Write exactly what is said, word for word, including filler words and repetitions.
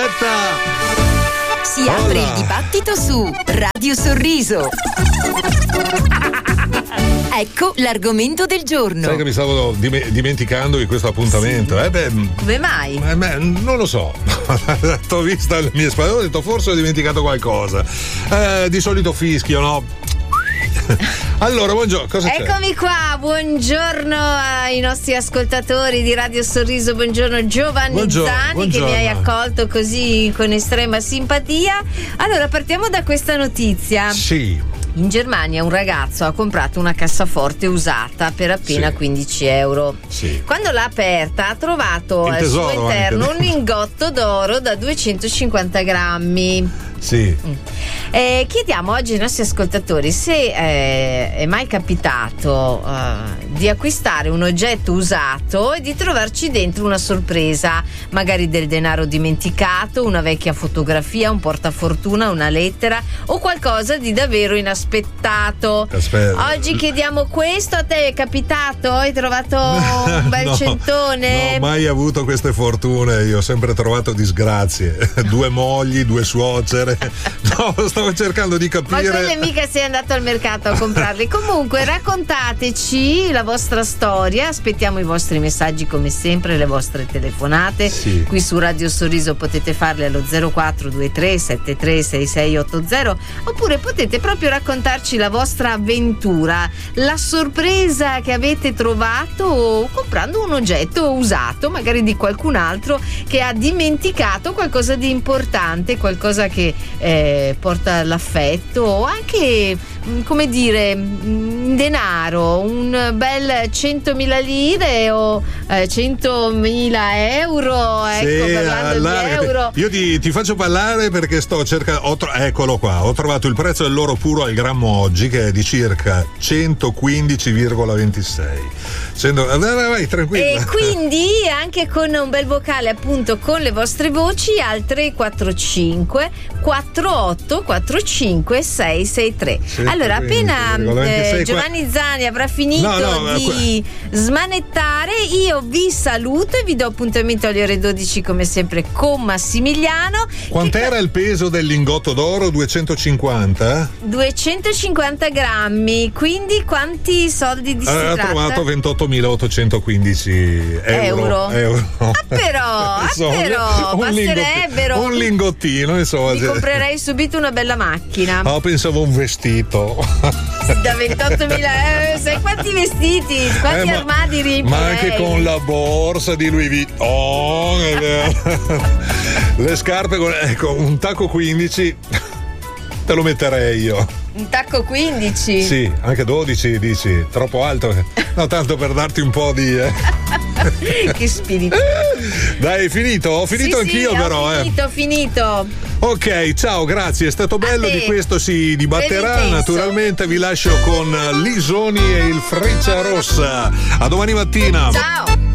diretta. Si apre il dibattito su Radio Sorriso. Ecco l'argomento del giorno. Sai che mi stavo dim- dimenticando di questo appuntamento? Sì. Eh beh, come mai? Eh beh, non lo so. Ho visto le mie spalle, ho detto forse ho dimenticato qualcosa. Eh, di solito fischio, no? Allora, buongiorno, cosa c'è? Eccomi qua, buongiorno ai nostri ascoltatori di Radio Sorriso, buongiorno Giovanni buongiorno, Zani buongiorno. Che mi hai accolto così con estrema simpatia. Allora, partiamo da questa notizia. Sì. In Germania un ragazzo ha comprato una cassaforte usata per appena sì. quindici euro. Sì. Quando l'ha aperta ha trovato Il al tesoro suo interno anche. un lingotto d'oro da duecentocinquanta grammi. Sì. Eh, chiediamo oggi ai nostri ascoltatori se eh, è mai capitato eh, di acquistare un oggetto usato e di trovarci dentro una sorpresa, magari del denaro dimenticato, una vecchia fotografia, un portafortuna, una lettera o qualcosa di davvero inaspettato. Aspetta. Oggi chiediamo questo: a te è capitato? Hai trovato un bel no, centone? Non ho mai avuto queste fortune, io ho sempre trovato disgrazie. Due mogli, due suocere. No, stavo cercando di capire. Ma quelle mica sei andato al mercato a comprarli. Comunque raccontateci la vostra storia, aspettiamo i vostri messaggi come sempre, le vostre telefonate. Sì. Qui su Radio Sorriso potete farle allo zero quattro due tre sette tre sei sei otto zero, oppure potete proprio raccontarci la vostra avventura, la sorpresa che avete trovato comprando un oggetto usato, magari di qualcun altro che ha dimenticato qualcosa di importante, qualcosa che eh, porta l'affetto, o anche, come dire, in denaro, un bel centomila lire o eh, centomila euro. Ecco, Sì, parlando allargati. di euro, Io ti, ti faccio parlare perché sto cercando. Ho tro- eccolo qua, ho trovato il prezzo dell'oro puro al grammo oggi, che è di circa centoquindici virgola ventisei. Cento... Vai, vai, vai, tranquilla. e quindi anche con un bel vocale, appunto, con le vostre voci al tre quattro cinque quattro otto quattro cinque sei sei tre. Allora, appena eh, Giovanni Zani avrà finito no, no, di smanettare, io vi saluto e vi do appuntamento alle ore dodici come sempre con Massimiliano. Quant'era che... il peso del lingotto d'oro? duecentocinquanta? duecentocinquanta grammi, quindi quanti soldi di si Ha tratta? trovato ventottomilaottocentoquindici euro. Euro. euro. Ah, però, ah, Insomma, però un basterebbero. lingottino, un lingottino, insomma. Mi comprerei subito una bella macchina. Oh, pensavo un vestito. Da ventottomila euro, sai quanti vestiti, quanti Eh, ma- armadi riempirei. Ma anche con la borsa di Louis Vuitton, le scarpe con ecco, un tacco quindici te lo metterei io. Un tacco quindici? Sì, anche dodici dici, troppo alto. No, tanto per darti un po' di eh. Che spirito. Dai, è finito? Ho finito sì, anch'io sì, però, ho finito, eh. ho finito. Ok, ciao, grazie, è stato bello, A te. di questo si dibatterà. Intenso. Naturalmente vi lascio con Lisoni e il Freccia Rossa. A domani mattina. Ciao.